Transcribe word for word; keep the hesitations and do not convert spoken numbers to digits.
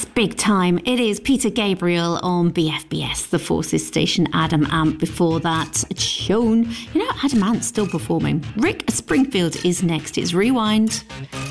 big time. It is Peter Gabriel on B F B S, the Forces station. Adam Ant before that. It's shown. You know, Adam Ant's still performing. Rick Springfield is next. It's Rewind.